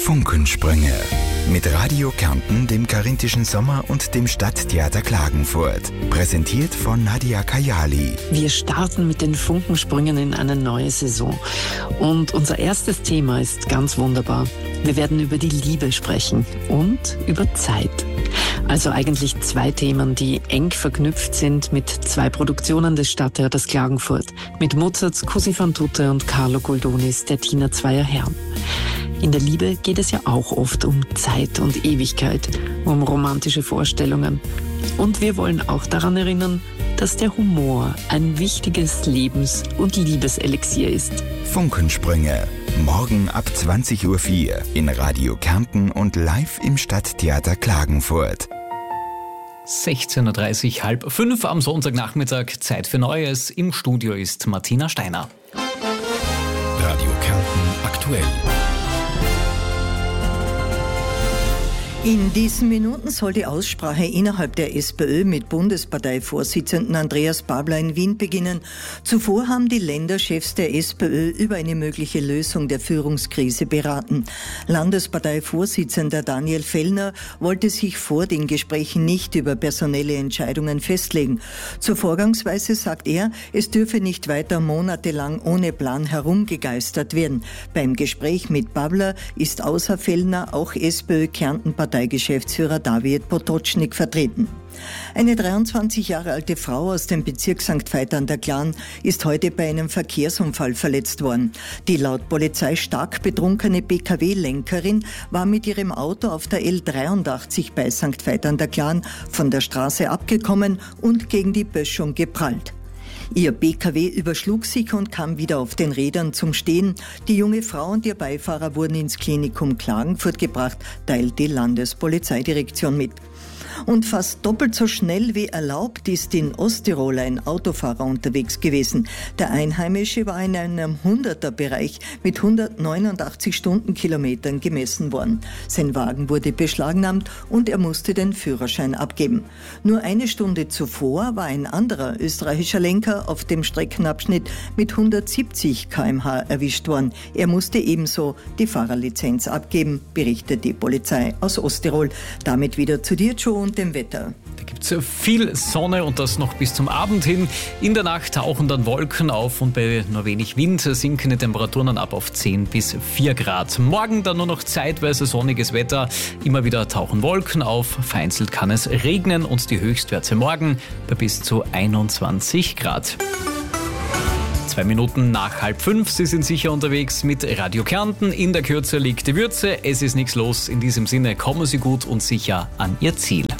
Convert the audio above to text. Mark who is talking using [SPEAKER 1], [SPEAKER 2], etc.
[SPEAKER 1] Funkensprünge. Mit Radio Kärnten, dem Carinthischen Sommer und dem Stadttheater Klagenfurt. Präsentiert von Nadia Kayali.
[SPEAKER 2] Wir starten mit den Funkensprüngen in eine neue Saison. Und unser erstes Thema ist ganz wunderbar. Wir werden über die Liebe sprechen und über Zeit. Also eigentlich zwei Themen, die eng verknüpft sind mit zwei Produktionen des Stadttheaters Klagenfurt. Mit Mozarts Cosi fan tutte und Carlo Goldonis Der Diener zweier Herren. In der Liebe geht es ja auch oft um Zeit und Ewigkeit, um romantische Vorstellungen. Und wir wollen auch daran erinnern, dass der Humor ein wichtiges Lebens- und Liebeselixier ist.
[SPEAKER 1] Funkensprünge. Morgen ab 20.04 Uhr in Radio Kärnten und live im Stadttheater Klagenfurt.
[SPEAKER 3] 16.30 Uhr, 4:30 am Sonntagnachmittag. Zeit für Neues. Im Studio ist Martina Steiner.
[SPEAKER 1] Radio Kärnten aktuell.
[SPEAKER 4] In diesen Minuten soll die Aussprache innerhalb der SPÖ mit Bundesparteivorsitzenden Andreas Babler in Wien beginnen. Zuvor haben die Länderchefs der SPÖ über eine mögliche Lösung der Führungskrise beraten. Landesparteivorsitzender Daniel Fellner wollte sich vor den Gesprächen nicht über personelle Entscheidungen festlegen. Zur Vorgangsweise sagt er, es dürfe nicht weiter monatelang ohne Plan herumgegeistert werden. Beim Gespräch mit Babler ist außer Fellner auch SPÖ-Kärnten-Parteigeschäftsführer David Potocznik vertreten. Eine 23 Jahre alte Frau aus dem Bezirk St. Veit an der Glan ist heute bei einem Verkehrsunfall verletzt worden. Die laut Polizei stark betrunkene PKW-Lenkerin war mit ihrem Auto auf der L83 bei St. Veit an der Glan von der Straße abgekommen und gegen die Böschung geprallt. Ihr PKW überschlug sich und kam wieder auf den Rädern zum Stehen. Die junge Frau und ihr Beifahrer wurden ins Klinikum Klagenfurt gebracht, teilt die Landespolizeidirektion mit. Und fast doppelt so schnell wie erlaubt ist in Osttirol ein Autofahrer unterwegs gewesen. Der Einheimische war in einem 100er-Bereich mit 189 Stundenkilometern gemessen worden. Sein Wagen wurde beschlagnahmt und er musste den Führerschein abgeben. Nur eine Stunde zuvor war ein anderer österreichischer Lenker auf dem Streckenabschnitt mit 170 km/h erwischt worden. Er musste ebenso die Fahrerlizenz abgeben, berichtet die Polizei aus Osttirol. Damit wieder zu dir, Joe, und dem Wetter.
[SPEAKER 3] Da gibt es viel Sonne und das noch bis zum Abend hin. In der Nacht tauchen dann Wolken auf und bei nur wenig Wind sinken die Temperaturen dann ab auf 10 bis 4 Grad. Morgen dann nur noch zeitweise sonniges Wetter. Immer wieder tauchen Wolken auf. Vereinzelt kann es regnen und die Höchstwerte morgen bei bis zu 21 Grad. 2 Minuten nach 4:30. Sie sind sicher unterwegs mit Radio Kärnten. In der Kürze liegt die Würze. Es ist nichts los. In diesem Sinne kommen Sie gut und sicher an Ihr Ziel.